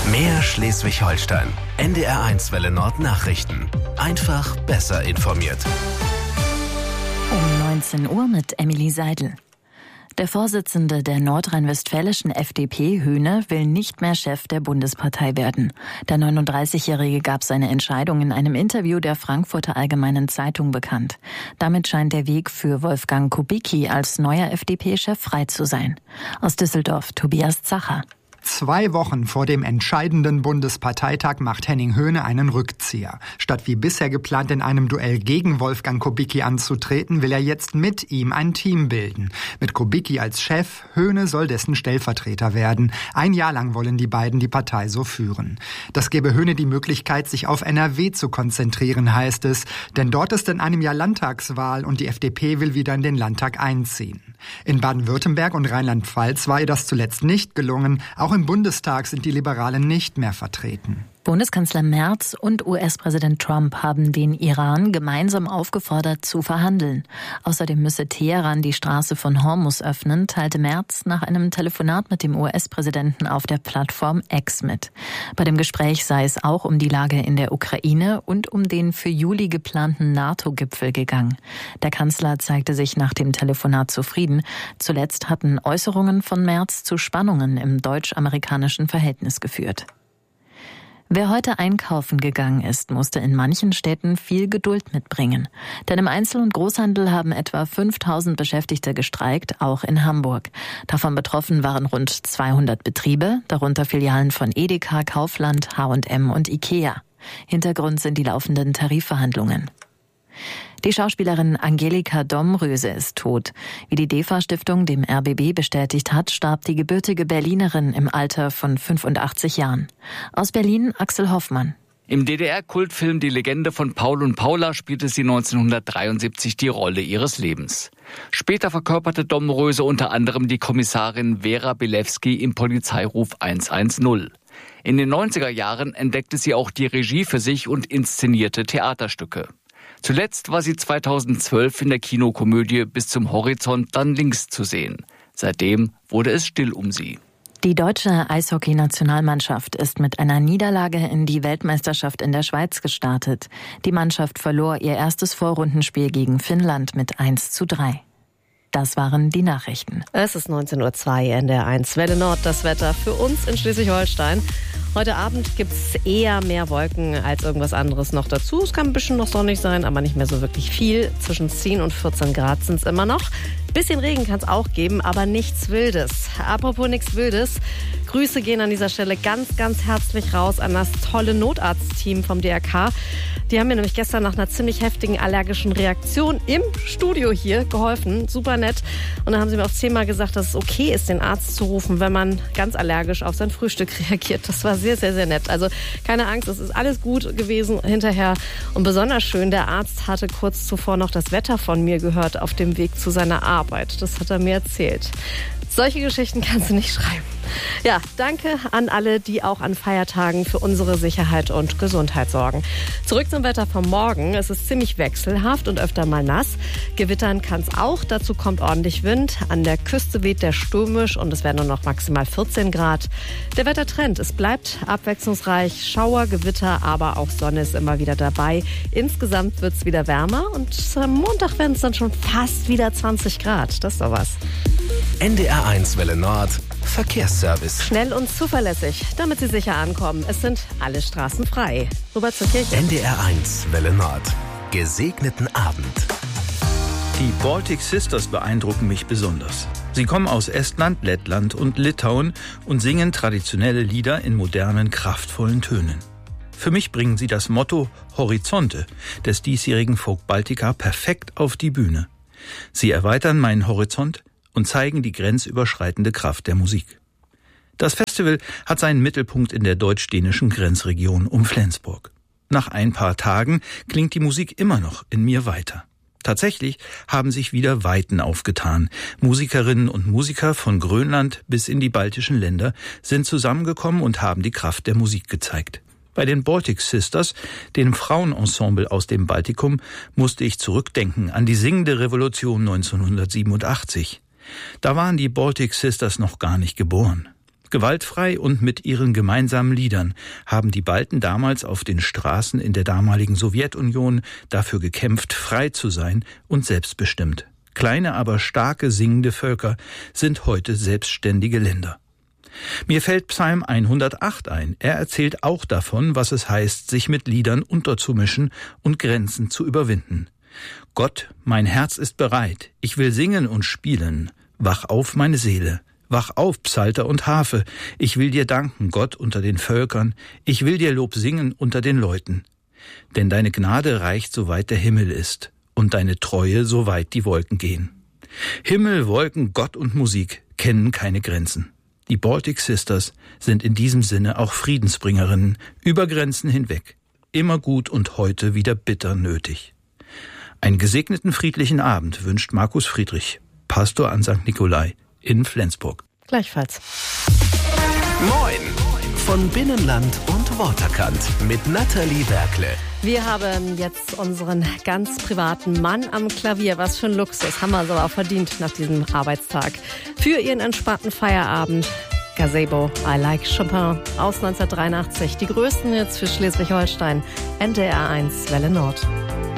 Mehr Schleswig-Holstein. NDR1 Welle Nord Nachrichten. Einfach besser informiert. Um 19 Uhr mit Emily Seidel. Der Vorsitzende der nordrhein-westfälischen FDP, Höhne, will nicht mehr Chef der Bundespartei werden. Der 39-Jährige gab seine Entscheidung in einem Interview der Frankfurter Allgemeinen Zeitung bekannt. Damit scheint der Weg für Wolfgang Kubicki als neuer FDP-Chef frei zu sein. Aus Düsseldorf, Tobias Zacher. 2 Wochen vor dem entscheidenden Bundesparteitag macht Henning Höhne einen Rückzieher. Statt wie bisher geplant in einem Duell gegen Wolfgang Kubicki anzutreten, will er jetzt mit ihm ein Team bilden. Mit Kubicki als Chef, Höhne soll dessen Stellvertreter werden. 1 Jahr lang wollen die beiden die Partei so führen. Das gebe Höhne die Möglichkeit, sich auf NRW zu konzentrieren, heißt es. Denn dort ist in einem Jahr Landtagswahl und die FDP will wieder in den Landtag einziehen. In Baden-Württemberg und Rheinland-Pfalz war ihr das zuletzt nicht gelungen. Auch im Bundestag sind die Liberalen nicht mehr vertreten. Bundeskanzler Merz und US-Präsident Trump haben den Iran gemeinsam aufgefordert zu verhandeln. Außerdem müsse Teheran die Straße von Hormuz öffnen, teilte Merz nach einem Telefonat mit dem US-Präsidenten auf der Plattform X mit. Bei dem Gespräch sei es auch um die Lage in der Ukraine und um den für Juli geplanten NATO-Gipfel gegangen. Der Kanzler zeigte sich nach dem Telefonat zufrieden. Zuletzt hatten Äußerungen von Merz zu Spannungen im deutsch-amerikanischen Verhältnis geführt. Wer heute einkaufen gegangen ist, musste in manchen Städten viel Geduld mitbringen. Denn im Einzel- und Großhandel haben etwa 5.000 Beschäftigte gestreikt, auch in Hamburg. Davon betroffen waren rund 200 Betriebe, darunter Filialen von Edeka, Kaufland, H&M und Ikea. Hintergrund sind die laufenden Tarifverhandlungen. Die Schauspielerin Angelika Domröse ist tot. Wie die DEFA-Stiftung dem RBB bestätigt hat, starb die gebürtige Berlinerin im Alter von 85 Jahren. Aus Berlin Axel Hoffmann. Im DDR-Kultfilm Die Legende von Paul und Paula spielte sie 1973 die Rolle ihres Lebens. Später verkörperte Domröse unter anderem die Kommissarin Vera Bilewski im Polizeiruf 110. In den 90er Jahren entdeckte sie auch die Regie für sich und inszenierte Theaterstücke. Zuletzt war sie 2012 in der Kinokomödie Bis zum Horizont dann links zu sehen. Seitdem wurde es still um sie. Die deutsche Eishockey-Nationalmannschaft ist mit einer Niederlage in die Weltmeisterschaft in der Schweiz gestartet. Die Mannschaft verlor ihr erstes Vorrundenspiel gegen Finnland mit 1:3. Das waren die Nachrichten. Es ist 19:02 Uhr, NDR1 Welle Nord, das Wetter für uns in Schleswig-Holstein. Heute Abend gibt es eher mehr Wolken als irgendwas anderes noch dazu. Es kann ein bisschen noch sonnig sein, aber nicht mehr so wirklich viel. Zwischen 10 und 14 Grad sind es immer noch. Bisschen Regen kann es auch geben, aber nichts Wildes. Apropos nichts Wildes, Grüße gehen an dieser Stelle ganz, ganz herzlich raus an das tolle Notarztteam vom DRK. Die haben mir nämlich gestern nach einer ziemlich heftigen allergischen Reaktion im Studio hier geholfen. Super nett. Und dann haben sie mir auch 10-mal gesagt, dass es okay ist, den Arzt zu rufen, wenn man ganz allergisch auf sein Frühstück reagiert. Das war sehr, sehr, sehr nett. Also keine Angst, es ist alles gut gewesen hinterher. Und besonders schön, der Arzt hatte kurz zuvor noch das Wetter von mir gehört auf dem Weg zu seiner Arbeit. Das hat er mir erzählt. Solche Geschichten kannst du nicht schreiben. Ja, danke an alle, die auch an Feiertagen für unsere Sicherheit und Gesundheit sorgen. Zurück zum Wetter vom Morgen. Es ist ziemlich wechselhaft und öfter mal nass. Gewittern kann es auch. Dazu kommt ordentlich Wind. An der Küste weht der stürmisch und es werden nur noch maximal 14 Grad. Der Wettertrend, es bleibt abwechslungsreich. Schauer, Gewitter, aber auch Sonne ist immer wieder dabei. Insgesamt wird es wieder wärmer und am Montag werden es dann schon fast wieder 20 Grad. Das ist doch was. NDR1 Welle Nord Verkehrsservice. Schnell und zuverlässig, damit Sie sicher ankommen. Es sind alle Straßen frei. Rüber zur Kirche. NDR1 Welle Nord. Gesegneten Abend. Die Baltic Sisters beeindrucken mich besonders. Sie kommen aus Estland, Lettland und Litauen und singen traditionelle Lieder in modernen, kraftvollen Tönen. Für mich bringen sie das Motto Horizonte des diesjährigen Folk Baltica perfekt auf die Bühne. Sie erweitern meinen Horizont und zeigen die grenzüberschreitende Kraft der Musik. Das Festival hat seinen Mittelpunkt in der deutsch-dänischen Grenzregion um Flensburg. Nach ein paar Tagen klingt die Musik immer noch in mir weiter. Tatsächlich haben sich wieder Weiten aufgetan. Musikerinnen und Musiker von Grönland bis in die baltischen Länder sind zusammengekommen und haben die Kraft der Musik gezeigt. Bei den Baltic Sisters, dem Frauenensemble aus dem Baltikum, musste ich zurückdenken an die singende Revolution 1987. Da waren die Baltic Sisters noch gar nicht geboren. Gewaltfrei und mit ihren gemeinsamen Liedern haben die Balten damals auf den Straßen in der damaligen Sowjetunion dafür gekämpft, frei zu sein und selbstbestimmt. Kleine, aber starke singende Völker sind heute selbstständige Länder. Mir fällt Psalm 108 ein. Er erzählt auch davon, was es heißt, sich mit Liedern unterzumischen und Grenzen zu überwinden. Gott, mein Herz ist bereit. Ich will singen und spielen. Wach auf, meine Seele. Wach auf, Psalter und Harfe. Ich will dir danken, Gott unter den Völkern. Ich will dir Lob singen unter den Leuten. Denn deine Gnade reicht, soweit der Himmel ist, und deine Treue, soweit die Wolken gehen. Himmel, Wolken, Gott und Musik kennen keine Grenzen. Die Baltic Sisters sind in diesem Sinne auch Friedensbringerinnen über Grenzen hinweg. Immer gut und heute wieder bitter nötig. Einen gesegneten friedlichen Abend wünscht Markus Friedrich, Pastor an St. Nikolai in Flensburg. Gleichfalls. Moin von Binnenland und Waterkant mit Nathalie Werkle. Wir haben jetzt unseren ganz privaten Mann am Klavier. Was für ein Luxus. Haben wir uns aber auch verdient nach diesem Arbeitstag. Für Ihren entspannten Feierabend. Gazebo, I Like Chopin aus 1983. Die größten Hits für Schleswig-Holstein. NDR 1 Welle Nord.